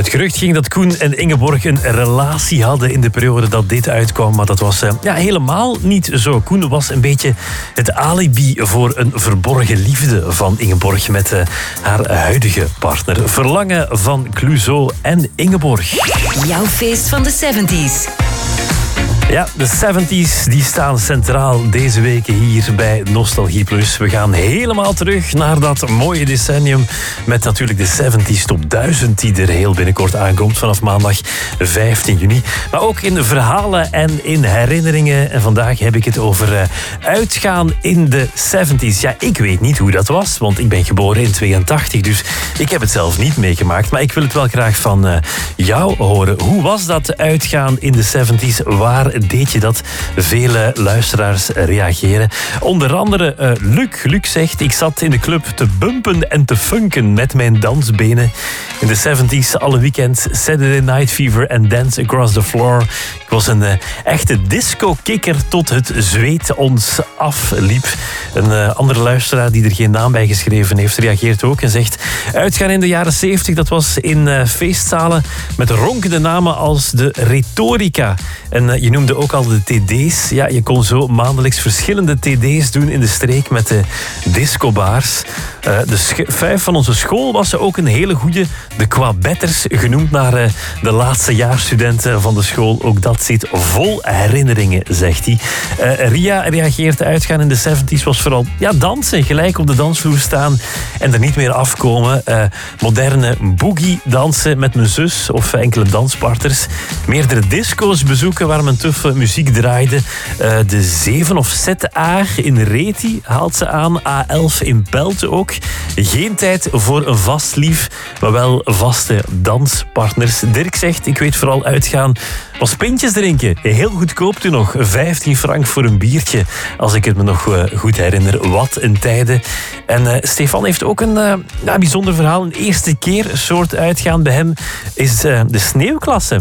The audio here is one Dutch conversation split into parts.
Het gerucht ging dat Koen en Ingeborg een relatie hadden in de periode dat dit uitkwam. Maar dat was helemaal niet zo. Koen was een beetje het alibi voor een verborgen liefde van Ingeborg met haar huidige partner. Verlangen van Clouseau en Ingeborg. Jouw feest van de 70s. Ja, de 70s die staan centraal deze weken hier bij Nostalgie Plus. We gaan helemaal terug naar dat mooie decennium met natuurlijk de 70s Top 1000 die er heel binnenkort aankomt vanaf maandag 15 juni. Maar ook in verhalen en in herinneringen. En vandaag heb ik het over uitgaan in de 70s. Ja, ik weet niet hoe dat was, want ik ben geboren in 82, dus ik heb het zelf niet meegemaakt. Maar ik wil het wel graag van jou horen. Hoe was dat uitgaan in de 70s? Waar deed je dat? Vele luisteraars reageren. Onder andere Luc zegt: ik zat in de club te bumpen en te funken met mijn dansbenen. In de 70s alle weekends Saturday Night Fever en Dance Across the Floor. Ik was een echte disco-kikker tot het zweet ons afliep. Een andere luisteraar die er geen naam bij geschreven heeft reageert ook en zegt: uitgaan in de jaren 70, dat was in feestzalen met ronkende namen als de Rhetorica. En je noemde ook al de TD's. Ja, je kon zo maandelijks verschillende TD's doen in de streek met de discobaars. De 5 van onze school was ook een hele goeie. De Quabetters, genoemd naar de laatste jaarstudenten van de school. Ook dat zit vol herinneringen, zegt hij. Ria reageert: uitgaan in de 70s was vooral dansen. Gelijk op de dansvloer staan en er niet meer afkomen. Moderne boogie dansen met mijn zus of enkele danspartners. Meerdere disco's bezoeken waar men tuffe muziek draaide. De 7 of ZA in Reti haalt ze aan. A11 in Pelte ook. Geen tijd voor een vast lief, maar wel vaste danspartners. Dirk zegt: ik weet vooral uitgaan was pintjes drinken. Heel goedkoop toen nog. 15 frank voor een biertje, als ik het me nog goed herinner. Wat een tijden. En Stefan heeft ook een bijzonder verhaal. Een eerste keer soort uitgaan bij hem is de sneeuwklasse.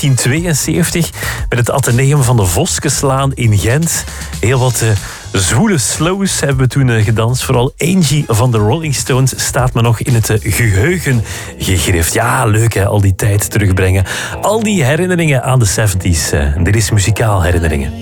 1972 met het Atheneum van de Voskeslaan in Gent. Heel wat zwoele slows hebben we toen gedanst. Vooral Angie van de Rolling Stones staat me nog in het geheugen gegrift. Ja, leuk hè, al die tijd terugbrengen. Al die herinneringen aan de 70s. Dit is Muzikaal Herinneringen.